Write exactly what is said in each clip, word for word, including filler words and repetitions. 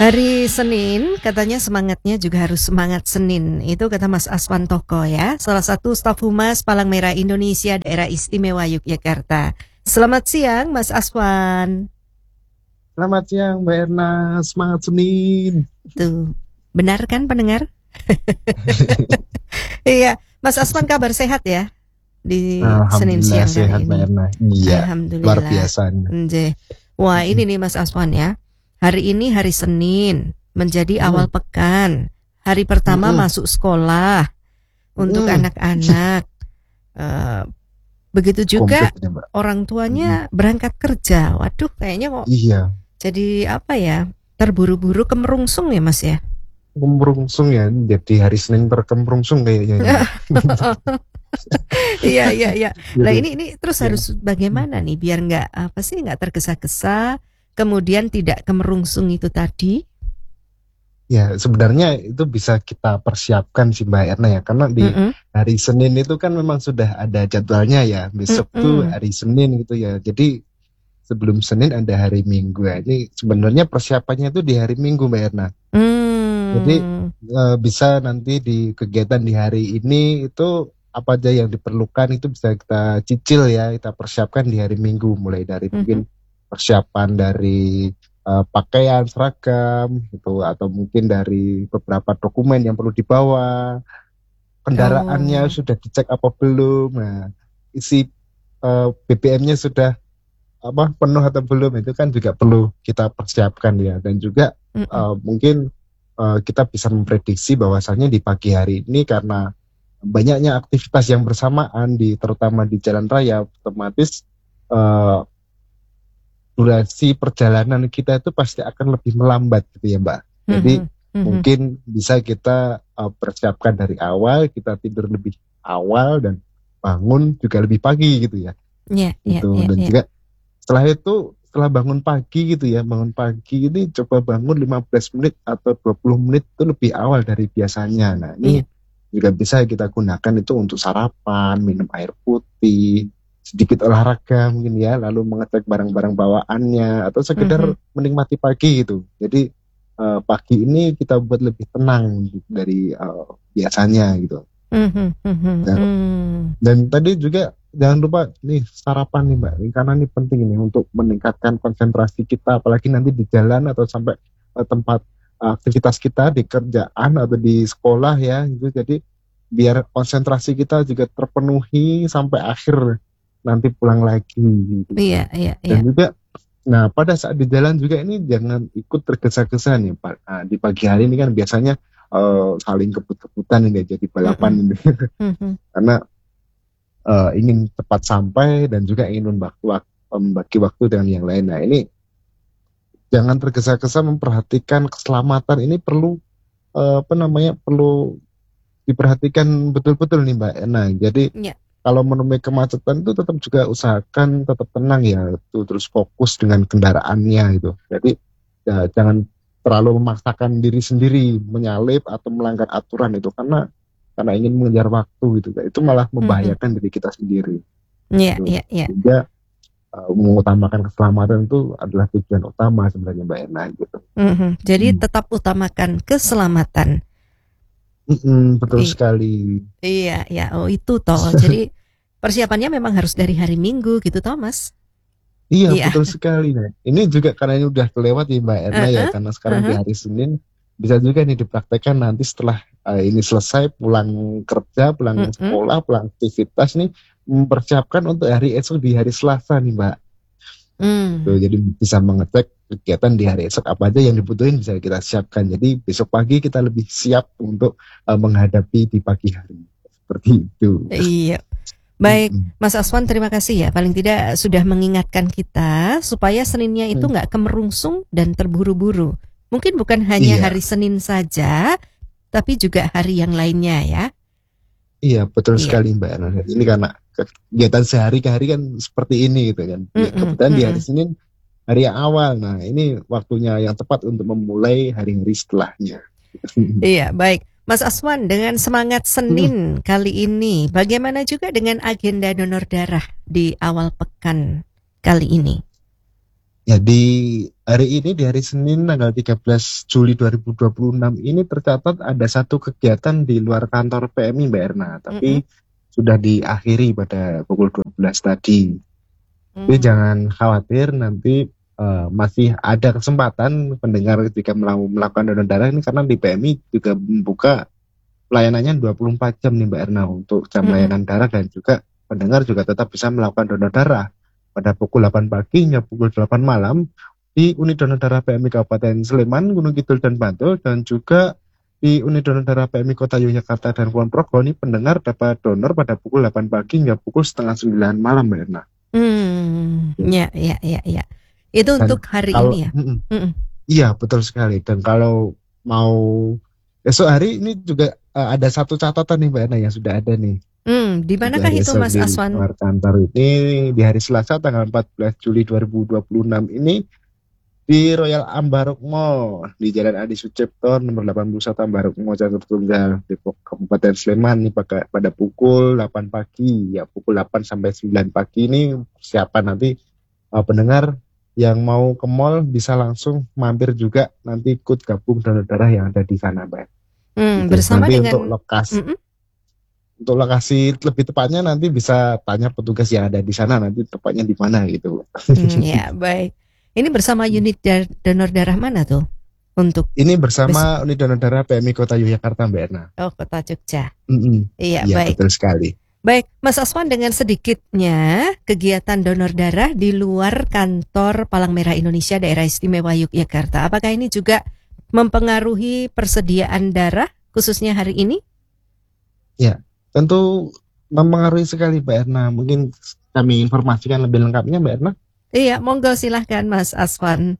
Hari Senin katanya semangatnya juga harus semangat Senin. Itu kata Mas Aswan Toko ya, salah satu staf humas Palang Merah Indonesia Daerah Istimewa Yogyakarta. Selamat siang Mas Aswan. Selamat siang Mbak Erna, semangat Senin. Tuh, benar kan pendengar? Iya, Mas Aswan kabar sehat ya di Senin siang sehat, hari Mbak ini. Erna. Iya, Alhamdulillah. luar biasa. Nje. Wah ini nih Mas Aswan ya. Hari ini hari Senin, menjadi Hmm. awal pekan. Hari pertama Hmm. masuk sekolah untuk Hmm. anak-anak. Eh, begitu juga Komplit ya, Mbak. orang tuanya berangkat kerja. Waduh, kayaknya kok Iya, jadi apa ya? Terburu-buru kemerungsung ya Mas ya. kemerungsung ya, jadi hari Senin terkemerungsung kayaknya. ini. Iya iya iya. Nah Jadi, ini ini terus ya. harus bagaimana nih biar nggak apa sih nggak tergesa-gesa, kemudian tidak kemerungsung itu tadi. Ya, sebenarnya itu bisa kita persiapkan sih Mbak Erna ya, karena di Mm-mm. hari Senin itu kan memang sudah ada jadwalnya ya. Besok tuh Mm-mm. hari Senin gitu ya. Jadi sebelum Senin ada hari Minggu. Jadi sebenarnya persiapannya itu di hari Minggu Mbak Erna. Jadi Hmm. eh, bisa nanti di kegiatan di hari ini itu apa aja yang diperlukan itu bisa kita cicil ya, kita persiapkan di hari Minggu, mulai dari Mhm. mungkin persiapan dari eh, pakaian seragam gitu, atau mungkin dari beberapa dokumen yang perlu dibawa, kendaraannya Oh. sudah dicek apa belum, nah isi eh, B B M-nya sudah apa penuh atau belum, itu kan juga perlu kita persiapkan ya. Dan juga Mm-mm. eh, mungkin eh, kita bisa memprediksi bahwasannya di pagi hari ini karena banyaknya aktivitas yang bersamaan di terutama di jalan raya, otomatis eh, durasi perjalanan kita itu pasti akan lebih melambat gitu ya Mbak. Jadi Mhm. Mhm. mungkin bisa kita eh, persiapkan dari awal, kita tidur lebih awal dan bangun juga lebih pagi gitu ya. Iya iya Itu iya dan iya. juga setelah itu setelah bangun pagi gitu ya, bangun pagi ini coba bangun lima belas menit atau dua puluh menit itu lebih awal dari biasanya. Nah, ini Iya. juga bisa kita gunakan itu untuk sarapan, minum air putih, sedikit olahraga mungkin ya, lalu mengecek barang-barang bawaannya atau sekedar Mhm. menikmati pagi gitu. Jadi eh, pagi ini kita buat lebih tenang dari eh, biasanya gitu. Mhm. Mhm. Dan, Hmm. dan tadi juga jangan lupa nih sarapan nih Mbak, karena ini penting nih untuk meningkatkan konsentrasi kita, apalagi nanti di jalan atau sampai eh, tempat eh, aktivitas kita di kerjaan atau di sekolah ya gitu. Jadi biar konsentrasi kita juga terpenuhi sampai akhir nanti pulang lagi gitu. Iya iya iya. Dan juga nah pada saat di jalan juga ini jangan ikut tergesa-gesa nih Pak. Nah, di pagi hari ini kan biasanya eh, saling kebut-kebutan ini jadi balapan Mm-mm. ini. Mhm. Karena eh, ingin cepat sampai dan juga ingin membagi waktu, membagi waktu dengan yang lain. Nah ini jangan tergesa-gesa, memperhatikan keselamatan ini perlu eh, apa namanya perlu diperhatikan betul-betul nih Mbak Ena. Jadi Iya. kalau menemui kemacetan itu tetap juga usahakan tetap tenang ya, itu terus fokus dengan kendaraannya itu. Jadi ya, jangan terlalu memaksakan diri sendiri menyalip atau melanggar aturan itu karena karena ingin mengejar waktu gitu. Itu malah Mhm. membahayakan diri kita sendiri. Iya Gitu. iya iya. Sehingga uh, mengutamakan keselamatan itu adalah tujuan utama sebenarnya Mbak Ena gitu. Mhm. Jadi Hmm. tetap utamakan keselamatan. Mm-mm, betul I- sekali. iya iya. Oh itu toh. Jadi persiapannya memang harus dari hari Minggu gitu toh Mas. Iya Iya. betul sekali. Nah, ini juga karena ini udah kelewat ya Mbak Erna ya, Uh-uh. karena sekarang di Uh-huh. hari Senin bisa juga nih dipraktekkan nanti setelah uh, ini selesai, pulang kerja, pulang Mm-mm. sekolah, pulang aktivitas nih, mempersiapkan untuk hari esok di hari Selasa nih Mbak. Hmm. Tuh, jadi bisa mengecek kegiatan di hari esok apa aja yang dibutuhin bisa kita siapkan. Jadi besok pagi kita lebih siap untuk uh, menghadapi di pagi hari. Seperti itu. Iya. Baik, Mm-mm. Mas Aswan terima kasih ya. Paling tidak sudah mengingatkan kita supaya Seninnya itu Hmm. nggak kemerungsung dan terburu-buru. Mungkin bukan hanya Iya. hari Senin saja, tapi juga hari yang lainnya ya. Iya, betul Iya. sekali Mbak Ana. Ini karena kegiatan sehari-hari kan seperti ini gitu kan. Ya, Mm-mm, kebetulan di hari mm-mm. Senin hari yang awal. Nah, ini waktunya yang tepat untuk memulai hari-hari setelahnya. Iya, baik. Mas Aswan, dengan semangat Hmm. Senin kali ini, bagaimana juga dengan agenda donor darah di awal pekan kali ini? Ya, di hari ini, di hari Senin tanggal tiga belas Juli dua ribu dua puluh enam ini tercatat ada satu kegiatan di luar kantor P M I Mbak Erna, Mm-mm. tapi sudah diakhiri pada pukul dua belas tadi. Tapi Mm. jangan khawatir, nanti eh, masih ada kesempatan pendengar jika mau melakukan donor darah ini, karena di P M I juga membuka pelayanannya dua puluh empat jam nih Mbak Erna untuk jam Mm-mm. layanan darah, dan juga pendengar juga tetap bisa melakukan donor darah pada pukul delapan pagi hingga pukul delapan malam di unit donor darah P M I Kabupaten Sleman, Gunung Kidul, dan Bantul, dan juga di unit donor darah P M I Kota Yogyakarta dan Kulon Progo. Ini pendengar dapat donor pada pukul delapan pagi hingga pukul setengah sembilan malam Mbak Erna. Hmm, ya, ya, ya, ya. Itu Dan untuk hari kalau ini ya. mm-mm, Mm-mm. iya betul sekali. Dan kalau mau esok hari ini juga eh, ada satu catatan nih Mbak Erna yang sudah ada nih. Hmm, di Untuk manakah hari itu esok Mas di Aswan? luar kantor ini, di hari Selasa tanggal empat belas Juli dua ribu dua puluh enam ini, di Royal Ambaruk Mall di Jalan Adi Sucipto nomor delapan puluh satu Ambaruk Mall Catur Tunggal Depok Kabupaten Sleman, nih pada, pada pukul delapan pagi, ya pukul delapan sampai sembilan pagi ini siapa nanti uh, pendengar yang mau ke mall bisa langsung mampir juga, nanti ikut gabung donor darah yang ada di sana Mbak. Hmm, Gitu. bersama Nanti untuk dengan lokasi Mm-mm. untuk lokasi lebih tepatnya nanti bisa tanya petugas yang ada di sana, nanti tepatnya di mana gitu. Hmm, ya, baik. Ini bersama unit dar- donor darah mana tuh? Untuk Ini bes- bersama unit donor darah P M I Kota Yogyakarta Mbak Erna. oh, Kota Jogja. Mm-mm. Iya, Iya baik. betul sekali. Baik, Mas Aswan, dengan sedikitnya kegiatan donor darah di luar kantor Palang Merah Indonesia Daerah Istimewa Yogyakarta, apakah ini juga mempengaruhi persediaan darah khususnya hari ini? Ya, tentu mempengaruhi sekali Mbak Erna. Mungkin kami informasikan lebih lengkapnya Mbak Erna. Iya, monggo silahkan Mas Aswan.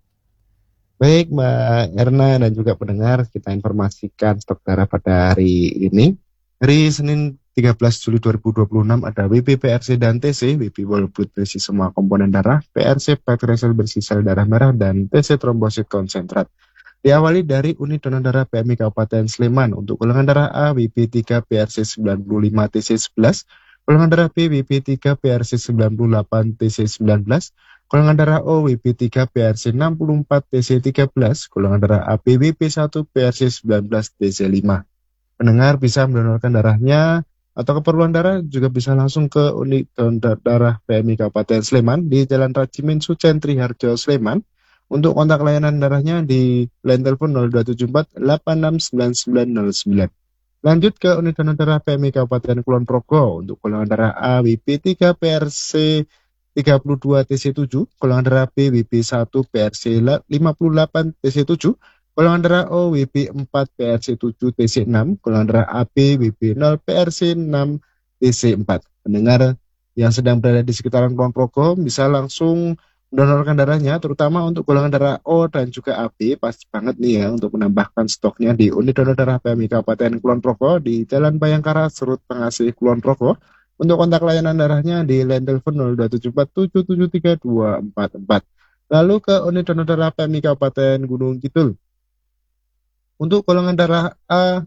Baik Mbak Erna dan juga pendengar, kita informasikan stok darah pada hari ini. Hari Senin tiga belas Juli dua ribu dua puluh enam ada W B P R C dan T C, W B whole blood berisi semua komponen darah, P R C platelet sel bersih sel darah merah, dan T C trombosit konsentrat. Diawali dari unit donor darah P M I Kabupaten Sleman. Untuk golongan darah A, W B tiga P R C sembilan puluh lima T C sebelas, golongan darah B, W B tiga P R C sembilan puluh delapan T C sembilan belas, golongan darah O, W B tiga P R C enam puluh empat T C tiga belas, golongan darah A B, W B satu P R C sembilan belas T C lima. Pendengar bisa mendonorkan darahnya atau keperluan darah juga bisa langsung ke unit donor darah P M I Kabupaten Sleman di Jalan Rajimin Sucentri Harjo Sleman. Untuk kontak layanan darahnya di line telepon nol dua tujuh empat delapan enam sembilan sembilan nol sembilan. Lanjut ke unit donor darah P M I Kabupaten Kulon Progo. Untuk golongan darah A, W B tiga P R C tiga puluh dua T C tujuh, golongan darah B, W B satu P R C lima puluh delapan T C tujuh, golongan darah O, W B empat P R C tujuh T C enam, golongan darah A B, W B nol P R C enam T C empat. Pendengar yang sedang berada di sekitaran Kulon Progo bisa langsung mendonorkan darahnya, terutama untuk golongan darah O dan juga A B, pasti banget nih ya untuk menambahkan stoknya di unit donor darah P M I Kabupaten Kulon Progo di Jalan Bayangkara, Serut Pengasih, Kulon Progo. Untuk kontak layanan darahnya di line telepon nol dua tujuh empat tujuh tujuh tiga dua empat empat. Lalu ke unit donor darah P M I Kabupaten Gunung Kidul. Untuk golongan darah A,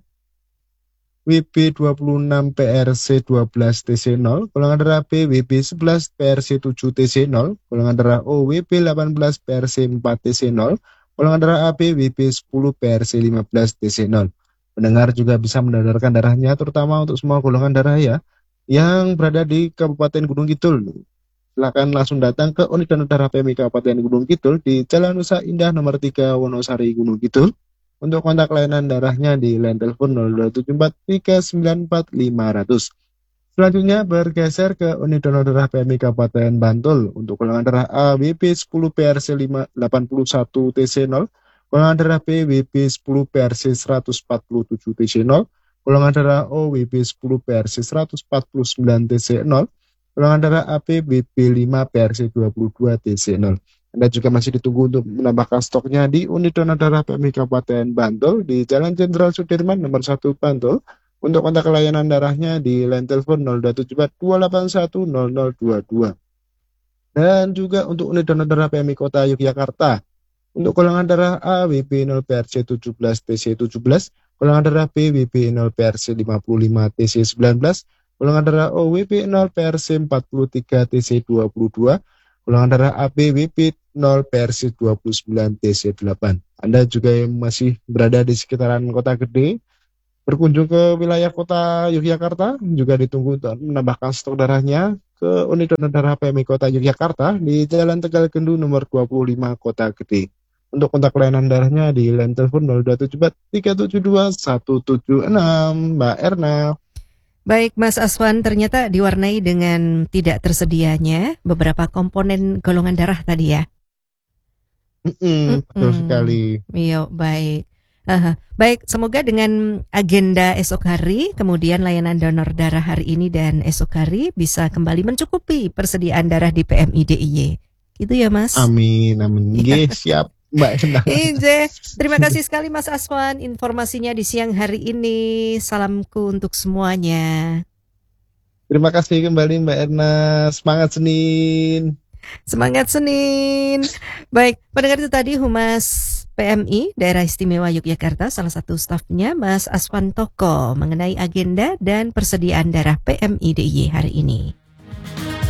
W B dua puluh enam P R C dua belas T C nol, golongan darah B, W B sebelas P R C tujuh T C nol, golongan darah O, W B delapan belas P R C empat T C nol, golongan darah A B, W B sepuluh P R C lima belas T C nol. Pendengar juga bisa mendonorkan darahnya, terutama untuk semua golongan darah ya yang berada di Kabupaten Gunung Kidul. Silakan langsung datang ke unit donor darah P M I Kabupaten Gunung Kidul di Jalan Nusa Indah nomor tiga Wonosari Gunung Kidul. Untuk kontak layanan darahnya di line telepon nol dua tujuh empat tiga sembilan empat lima nol nol. Selanjutnya bergeser ke unit donor darah P M I Kabupaten Bantul. Untuk golongan darah A, W B sepuluh P R C delapan puluh satu T C nol, golongan darah B, W B sepuluh P R C seratus empat puluh tujuh T C nol, golongan darah O, W B sepuluh P R C seratus empat puluh sembilan T C nol, golongan darah A B, W B lima P R C dua puluh dua T C nol. Anda juga masih ditunggu untuk menambahkan stoknya di unit donor darah P M I Kabupaten Bantul di Jalan Jenderal Sudirman nomor satu Bantul. Untuk kontak layanan darahnya di line telepon nol dua tujuh empat dua delapan satu nol nol dua dua. Dan juga untuk unit donor darah P M I Kota Yogyakarta. Untuk golongan darah A, W B nol P R C tujuh belas T C tujuh belas, golongan darah B, W B nol P R C lima puluh lima T C sembilan belas, golongan darah O, W B nol P R C empat puluh tiga T C dua puluh dua, golongan darah A B, W B nol versi dua puluh sembilan T C delapan. Anda juga yang masih berada di sekitaran Kota Gede, berkunjung ke wilayah Kota Yogyakarta, juga ditunggu untuk menambahkan stok darahnya ke unit donor darah P M I Kota Yogyakarta di Jalan Tegal Gendu nomor dua puluh lima Kota Gede. Untuk kontak layanan darahnya di line telepon nol dua tujuh empat tiga tujuh dua satu tujuh enam, Mbak Erna. Baik Mas Aswan, ternyata diwarnai dengan tidak tersedianya beberapa komponen golongan darah tadi ya. Mm-mm, betul Mm-mm. sekali. Iya, baik. Aha. Baik, semoga dengan agenda esok hari, kemudian layanan donor darah hari ini dan esok hari bisa kembali mencukupi persediaan darah di P M I D I Y. Gitu ya Mas? Amin, amin. Nggih, siap, Mbak Erna. Inje, terima kasih sekali Mas Aswan informasinya di siang hari ini. Salamku untuk semuanya. Terima kasih kembali Mbak Erna. Semangat Senin. Semangat Senin. Baik, pendengar itu tadi Humas P M I Daerah Istimewa Yogyakarta, salah satu stafnya Mas Aswan Toko mengenai agenda dan persediaan darah P M I D I Y hari ini.